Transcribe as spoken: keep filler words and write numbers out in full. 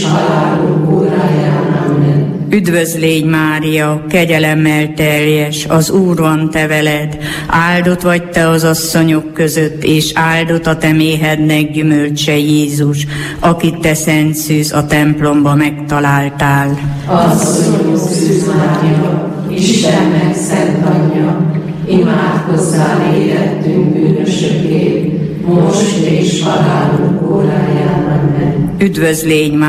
halálunk óráján. Amen. Üdvözl légy, Mária, kegyelemmel teljes, az Úr van te veled, áldott vagy te az asszonyok között, és áldott a te méhednek gyümölcse Jézus, akit te szent szűz a templomba megtaláltál. Asszonyok Szűz Mária, Istennek szent anyja, imádkozzál érettünk bűnösökért, most és halálunk óráján. Amen. Üdvözl légy,